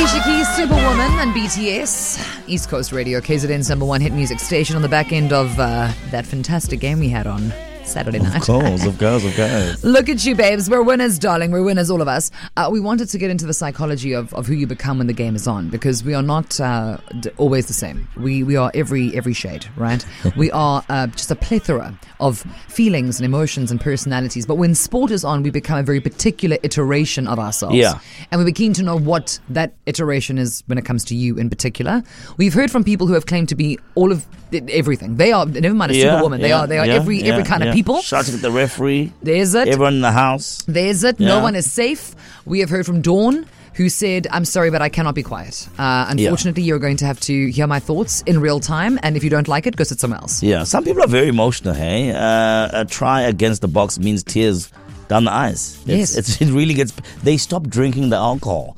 Alicia Keys, Superwoman, and BTS. East Coast Radio, KZN's number one hit music station on the back end of that fantastic game we had on Saturday night. Of course. Look at you, babes. We're winners, darling. We're winners, all of us. We wanted to get into the psychology of who you become when the game is on, because we are not always the same. We are every shade, right? We are just a plethora of feelings and emotions and personalities. But when sport is on, we become a very particular iteration of ourselves. Yeah. And we were keen to know what that iteration is when it comes to you in particular. We've heard from people who have claimed to be all of everything. They are, never mind a superwoman, they are every kind of people. Shouting at the referee. There's it. Everyone in the house. There's it. No one is safe. We have heard from Dawn, who said, I'm sorry, but I cannot be quiet. Unfortunately, you're going to have to hear my thoughts in real time, and if you don't like it, go sit somewhere else. Yeah, some people are very emotional, hey? A try against the box means tears down the eyes. It really gets... They stop drinking the alcohol.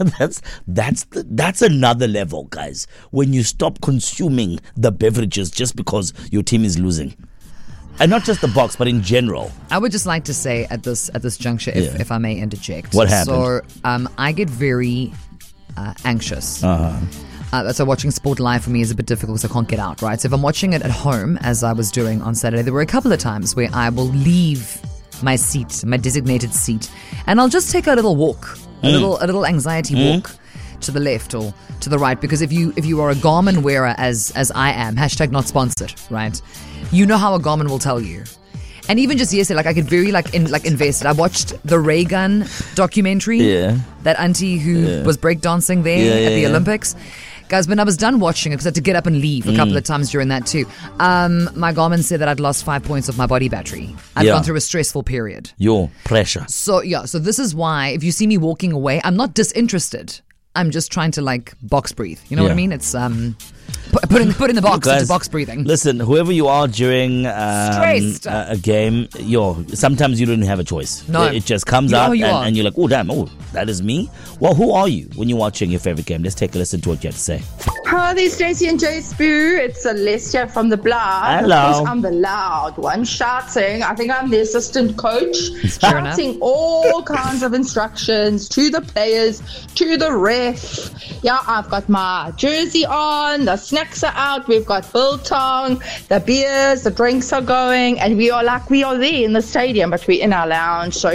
That's another level, guys. When you stop consuming the beverages just because your team is losing. And not just the box, but in general. I would just like to say at this juncture, if I may interject. What happened? So I get very anxious. So watching sport live for me is a bit difficult because I can't get out, right? So if I'm watching it at home, as I was doing on Saturday, there were a couple of times where I will leave my seat, my designated seat, and I'll just take a little walk, a little anxiety walk to the left or to the right, because if you are a Garmin wearer as I am, hashtag not sponsored, right? You know how a Garmin will tell you. And even just yesterday, I get very invested. I watched the Ray Gun documentary. Yeah. That auntie who was breakdancing there at the Olympics. Guys, when I was done watching it, because I had to get up and leave a couple of times during that too, my Garmin said that I'd lost 5 points of my body battery. I'd gone through a stressful period. Your pressure. So this is why, if you see me walking away, I'm not disinterested. I'm just trying to box breathe. You know what I mean? It's put in the box into box breathing. Listen, whoever you are during a game, sometimes you don't have a choice. No, it just comes out and you're like, oh damn, that is me. Well, who are you when you're watching your favorite game? Let's take a listen to what you have to say. Hi, there's Stacey and Jay Spoo. It's Celestia from the block. Hello. Of course, I'm the loud one shouting. I think I'm the assistant coach, shouting all kinds of instructions to the players, to the ref. Yeah, I've got my jersey on, the snacks are out, we've got biltong, the beers, the drinks are going, and we are there in the stadium, but we're in our lounge. So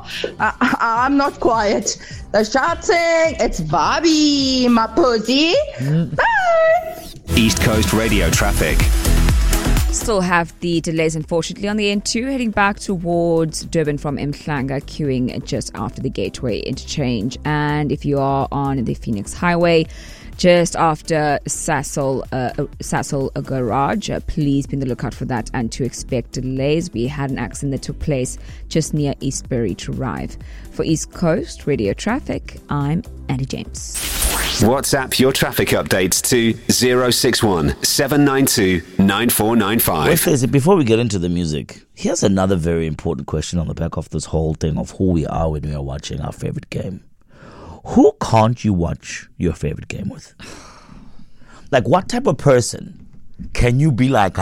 I'm not quiet. The shouting, it's Bobby, my pussy. Bye. East Coast Radio traffic. Still have the delays, unfortunately, on the N2 heading back towards Durban from Mhlanga, queuing just after the Gateway interchange. And if you are on the Phoenix Highway, just after Sasol Garage, please be on the lookout for that and to expect delays. We had an accident that took place just near Eastbury Drive. For East Coast Radio Traffic, I'm Andy James. WhatsApp your traffic updates to 061 792 9495. Before we get into the music, here's another very important question on the back of this whole thing of who we are when we are watching our favorite game. Who can't you watch your favorite game with? What type of person can you be like,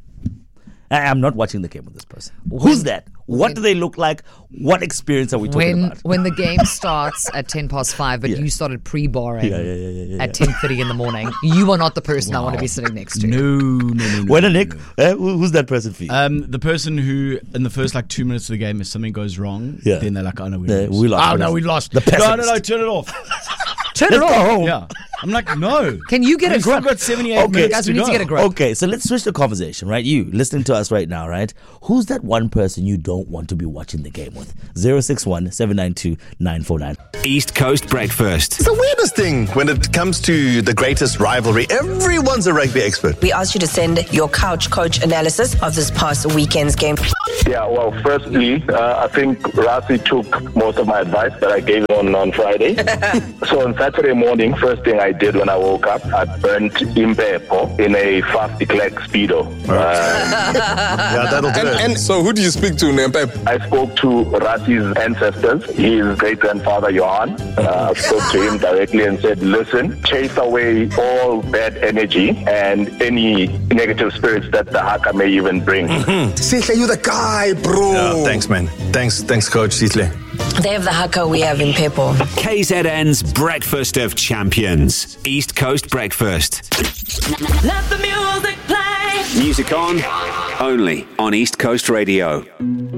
I'm not watching the game with this person? Who's that? What do they look like? What experience are we talking about? When the game starts at 5:10, but you started pre-barring at 10:30 in the morning, you are not the person I want to be sitting next to. No. When Nick, who's that person for you? The person who, in the first 2 minutes of the game, if something goes wrong, then they're like, oh no, we lost. Oh no, we lost. The pessimist. No, turn it off. Turn it off. Yeah. I'm like, no. Can you get a grip? We've got 78 minutes guys, to we go. need to get a grip. Okay, so let's switch the conversation, right? You listening to us right now, right? Who's that one person you don't want to be watching the game with? 061 792 949. East Coast Breakfast. It's the weirdest thing when it comes to the greatest rivalry. Everyone's a rugby expert. We asked you to send your couch coach analysis of this past weekend's game. Yeah, well, firstly, I think Rafi took most of my advice that I gave him on Friday. So on Saturday morning, first thing I did when I woke up, I burnt Impepo in a fast declared speedo. Yeah, that'll do it. And so who do you speak to, Impepo? I spoke to Rafi's ancestors, his great-grandfather Johan. I spoke to him directly and said, listen, chase away all bad energy and any negative spirits that the haka may even bring. Sihle, you the guy, bro. Yeah, thanks, man. Thanks, Coach Sihle. They have the haka we have in Pepo. KZN's Breakfast of Champions. East Coast Breakfast. Let the music play. Music on, only on East Coast Radio.